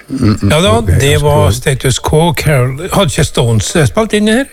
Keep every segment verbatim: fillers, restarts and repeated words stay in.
Mm, mm, Ja da, okay, det var Status Quo. Carol, hadde ikke Stones spilt inn her?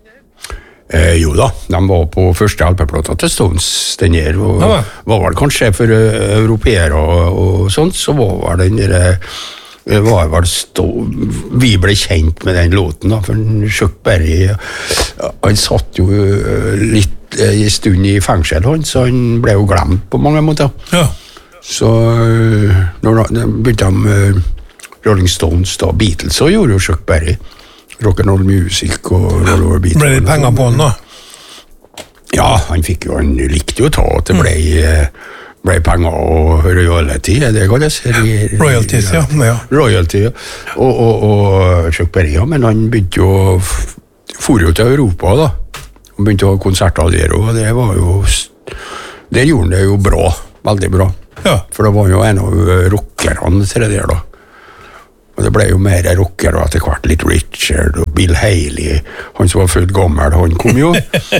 Eh, jo da, de var på første L P-plata til Stones, den her, og Ja, var vel kanskje for uh, europeere og, og sånt, så var vel den der, uh, var vel stå, vi ble kjent med den låten da, for Chuck Berry, uh, han satt jo uh, litt uh, i stund i fengsel, han, så han ble jo glemt på mange måter. Ja. Så uh, når da begynte de uh, Rolling Stones, da, Beatles, så gjorde jo Chuck Berry rock'n'roll music og roll over beat. Ble det penger på den da? Ja, han fikk jo, han likte jo å ta at det ble, ble penger og royalty, er det godt jeg ser? Royalties, ja. ja. Royalty, ja. Og, og, og Chuck Berry, ja, men han begynte jo, for jo til Europa da, han begynte å ha konserter der, og det var jo, det gjorde han det jo bra, veldig bra. Ja. For det var jo en av rockerne til det der da. Og det ble jo mer rocker, og etter hvert litt Richard og Bill Haley, han som var født gammel, han kom jo.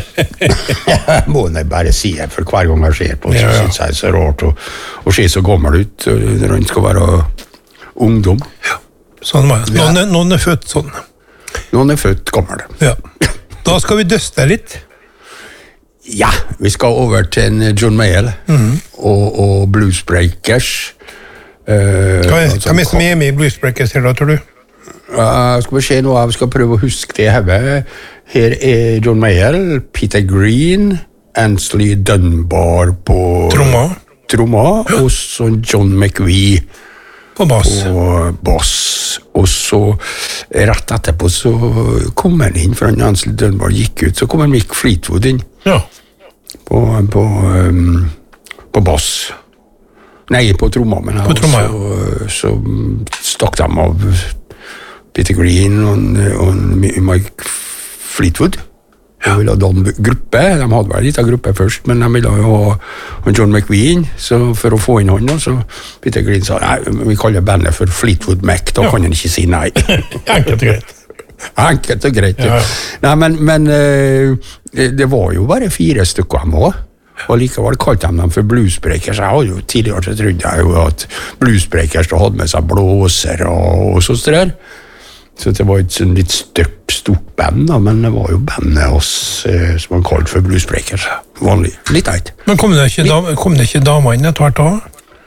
Må jeg bare si det, for hver gang jeg ser på, så ja, ja. synes jeg så rart, og, og ser så gammel ut, når han skal være ungdom. Ja, sånn var det. Noen, er- noen er født sånn. Noen er født gammel. Ja. Da skal vi døste litt. Ja, vi skal over til en John Mayall, Mhm. og, og Blues Breakers. Uh, Hva er hva er det som er med i Blues Breakers her da, tror du? Uh, skal vi se nå, jeg skal prøve å huske det i hodet. Her er John Mayall, Peter Green, Ansley Dunbar på Tromma. tromma, og så John McVie På bass. på bass. Og så rett etterpå så kom han inn, for han Ansley Dunbar gikk ut, så kom han Mick Fleetwood inn Ja. på, på, um, på bass. Nei, på tromma, men På tromma, så, så stakk de av Peter Green og, og Mike Fleetwood. De ville ha en gruppe, de hadde vel litt av gruppe først, men de ville jo ha John McVie inn, så for å få inn han, så Peter Green sa, nei, vi kaller bandet for Fleetwood Mac, da Ja. kan han ikke si nei. Enkelt og greit. Enkelt og greit, Ja, ja. ja. Nei, men, men eh, det, det var jo bare fire stykker han var, og likevel kalte de dem for bluesbreakers. Jeg hadde jo tidligere så trodde jeg jo at bluesbreakers hadde med seg blåser og, og sånt der. Så det var et sånn litt stort, stort band, da, men det var jo bandet oss eh, som man kalte for bluesbreakers. Vanlig, litt eit. Men kom det ikke, dam, kom det ikke damer inn et hvert da?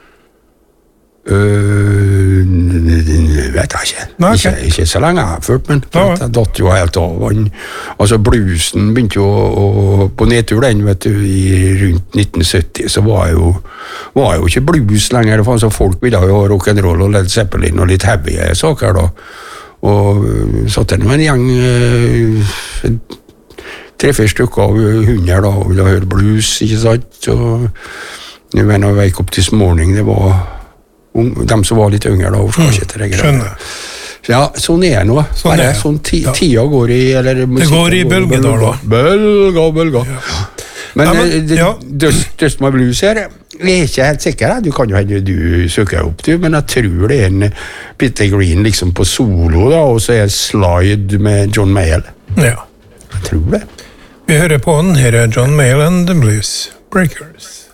Uh, vet jeg ikke. Nei, ok. ikke. Ikke så lenge jeg har følt, men Ja, ja. jeg datt jo helt av. Han, altså bluesen begynte jo å, å, på nedtur den, vet du, i rundt nitten sytti, så var jo, var jo ikke blues lenger. For altså, folk ville jo ha rock'n'roll og Led Zeppelin og litt heavy saker da. Og uh, satt det med en gjeng, uh, tre-fire stykker av hundre da, og ville høre blues, ikke sant? Og jeg mener, Wake Up This Morning, det var de som var litt yngre da, og skal ikke til det greier. Skjønner. Ja, sånn er det nå. Sånn Bare er det. sånn ti, Ja. tida går i, eller Det går i bølger da, da. Bølger, bølger. Men, Ja, men, eh, det- ja. Dust, Dust My Blues her, jeg er ikke helt sikker, jeg. Du kan jo hende du søker opp, du, men jeg tror det er en Peter Green liksom på solo, da, og så er Slide med John Mayall. Ja. Jeg tror det. Vi hører på den. Her er John Mayall and the Blues Breakers.